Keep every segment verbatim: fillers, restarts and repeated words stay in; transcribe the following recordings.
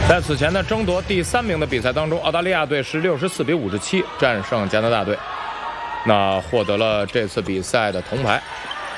在此前呢争夺第三名的比赛当中，澳大利亚队是六十四比五十七战胜加拿大队，那获得了这次比赛的铜牌。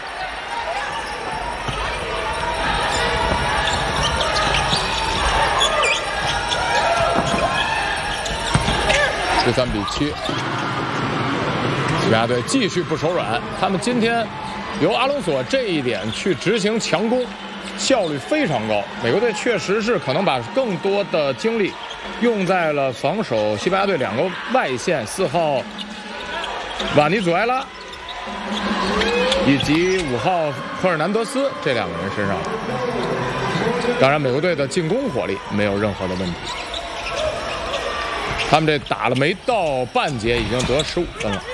十三比七，西班牙队继续不手软，他们今天由阿隆索这一点去执行强攻。 效率非常高，美国队确实是可能把更多的精力用在了防守西班牙队两个外线，四号瓦尼祖埃拉以及五号赫尔南德斯这两个人身上。当然，美国队的进攻火力没有任何的问题，他们这打了没到半节，已经得十五分了。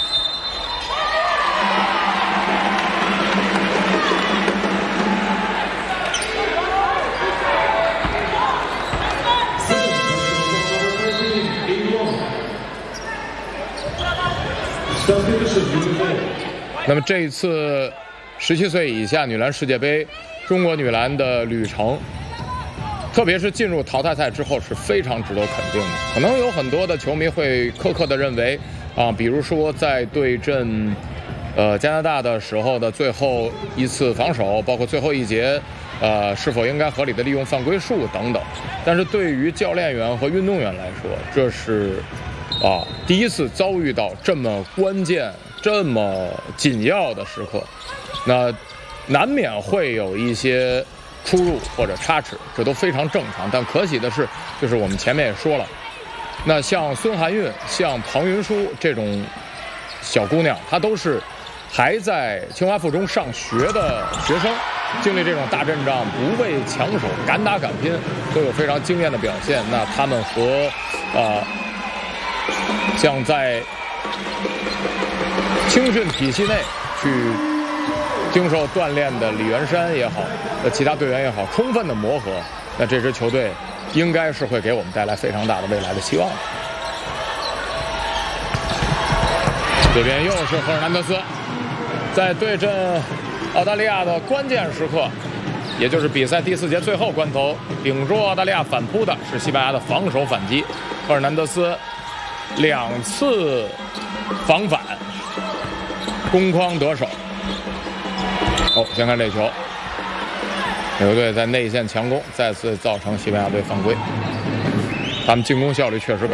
那么这一次十七岁以下女篮世界杯，中国女篮的旅程，特别是进入淘汰赛之后是非常值得肯定的。可能有很多的球迷会苛刻地认为，啊，比如说在对阵呃加拿大的时候的最后一次防守，包括最后一节，呃是否应该合理的利用犯规数等等。但是对于教练员和运动员来说，这是。 啊，第一次遭遇到这么关键、这么紧要的时刻，那难免会有一些出入或者差池，这都非常正常。但可喜的是，就是我们前面也说了，那像孙涵韵、像庞云舒这种小姑娘，她都是还在清华附中上学的学生，经历这种大阵仗，不畏强手，敢打敢拼，都有非常惊艳的表现。那她们和啊。呃 像在青训体系内去经受锻炼的李元山也好，呃，其他队员也好，充分的磨合，那这支球队应该是会给我们带来非常大的未来的希望。这边又是赫尔南德斯，在对阵澳大利亚的关键时刻，也就是比赛第四节最后关头，顶住澳大利亚反扑的是西班牙的防守反击，赫尔南德斯。 两次防反，攻框得手。哦，先看这球，美国队在内线强攻，再次造成西班牙队犯规。他们进攻效率确实高。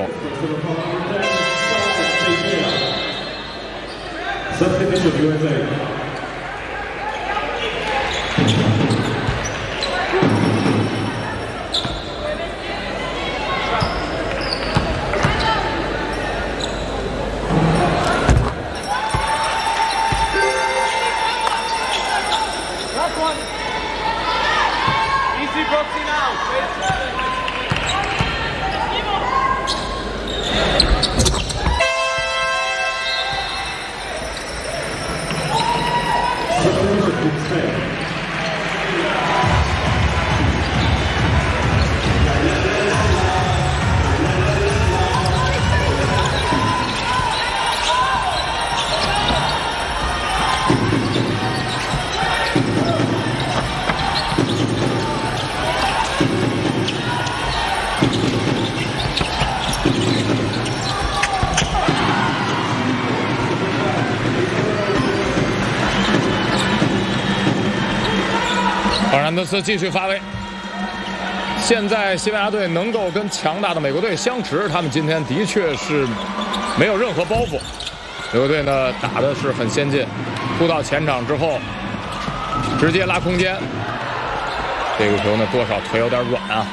赫尔南德斯继续发威。现在西班牙队能够跟强大的美国队相持，他们今天的确是没有任何包袱。美国队呢打的是很先进，突到前场之后，直接拉空间。这个球呢多少腿有点软啊。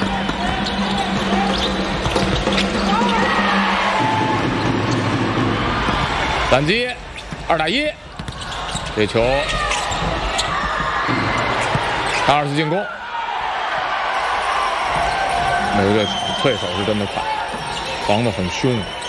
反击，二打一，这球。 他二次进攻，美国队退手是真的快，防得很凶。